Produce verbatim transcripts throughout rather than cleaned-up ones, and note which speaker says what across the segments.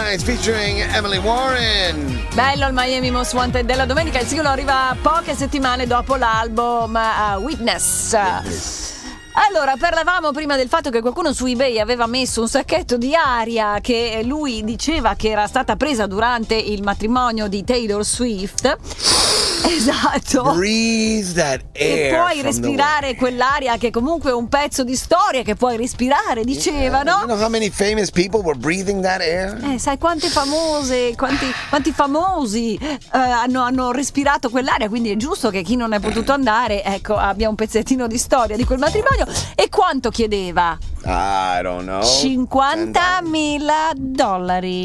Speaker 1: Nights featuring Emily Warren.
Speaker 2: Bello il Miami Most Wanted della domenica. Il singolo arriva poche settimane dopo l'album uh, Witness. Witness. Allora, parlavamo prima del fatto che qualcuno su eBay aveva messo un sacchetto di aria che lui diceva che era stata presa durante il matrimonio di Taylor Swift. Esatto.
Speaker 1: Breathe that air.
Speaker 2: E puoi respirare quell'aria che comunque è un pezzo di storia che puoi respirare, dicevano.
Speaker 1: Yeah. You know how many famous people were breathing that air?
Speaker 2: Eh, sai quante famose, quanti, quanti famosi eh, hanno, hanno respirato quell'aria, quindi è giusto che chi non è potuto andare, ecco, abbia un pezzettino di storia di quel matrimonio. E quanto chiedeva?
Speaker 1: I don't know.
Speaker 2: cinquantamila dollari.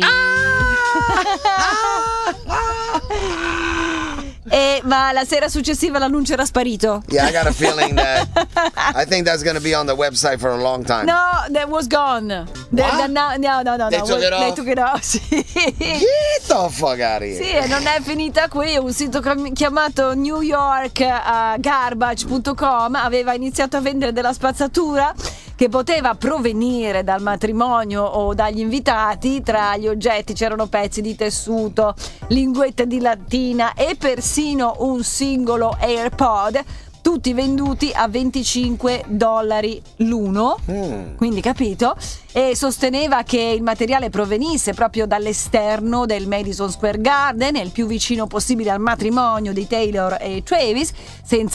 Speaker 2: E, ma la sera successiva l'annuncio era sparito.
Speaker 1: Yeah, I got a feeling that I think that's going to be on the website for a long time.
Speaker 2: No, that was gone. The, the, no, no, no, no.
Speaker 1: They
Speaker 2: no,
Speaker 1: took it off?
Speaker 2: They took it off, sì.
Speaker 1: Get the fuck out of here.
Speaker 2: Sì, e non è finita qui. Un sito chiamato New York Garbage punto com aveva iniziato a vendere della spazzatura che poteva provenire dal matrimonio o dagli invitati. Tra gli oggetti c'erano pezzi di tessuto, linguette di lattina e persino un singolo AirPod, tutti venduti a venticinque dollari l'uno. Mm. Quindi capito? E sosteneva che il materiale provenisse proprio dall'esterno del Madison Square Garden, il più vicino possibile al matrimonio di Taylor e Travis, senza